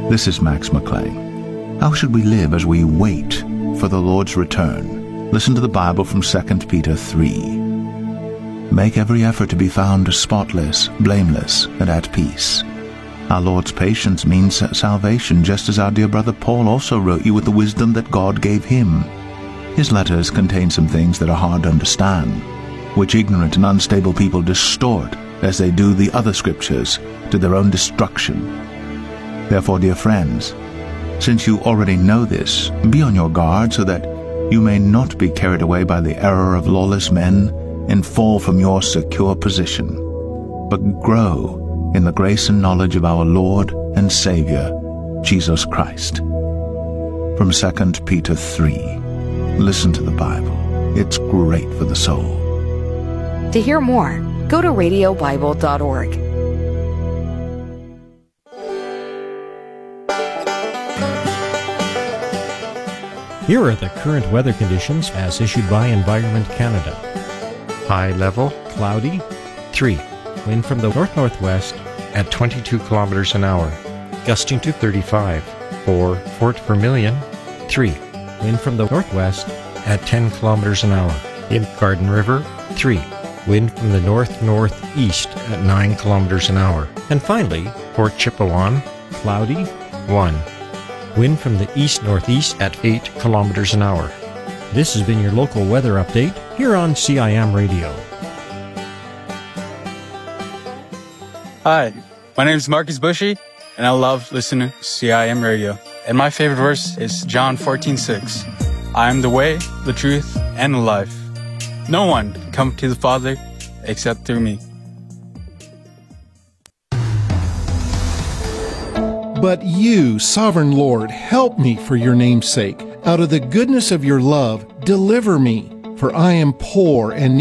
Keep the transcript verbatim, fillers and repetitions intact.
This is Max McClain. How should we live as we wait for the Lord's return? Listen to the Bible from Second Peter three. Make every effort to be found spotless, blameless, and at peace. Our Lord's patience means salvation, just as our dear brother Paul also wrote you with the wisdom that God gave him. His letters contain some things that are hard to understand, which ignorant and unstable people distort as they do the other scriptures to their own destruction. Therefore, dear friends, since you already know this, be on your guard so that you may not be carried away by the error of lawless men and fall from your secure position, but grow in the grace and knowledge of our Lord and Savior, Jesus Christ. From Second Peter three. Listen to the Bible. It's great for the soul. To hear more, go to radio bible dot org. Here are the current weather conditions as issued by Environment Canada. High level, Cloudy, three. wind from the north-northwest, At twenty-two kilometers an hour. gusting to thirty-five. For Fort Vermilion, three. wind from the northwest, At ten kilometers an hour. In Garden River, three. Wind from the north-northeast at nine kilometers an hour. and finally, Port Chipewyan, cloudy, one. wind from the east-northeast. At eight kilometers an hour. This has been your local weather update here on C I M Radio. Hi, my name is Marcus Bushy, and I love listening to C I M Radio. And my favorite verse is John fourteen six. I am the way, the truth, and the life. No one can come to the Father except through me. But you, sovereign Lord, help me for your name's sake. Out of the goodness of your love, deliver me, for I am poor and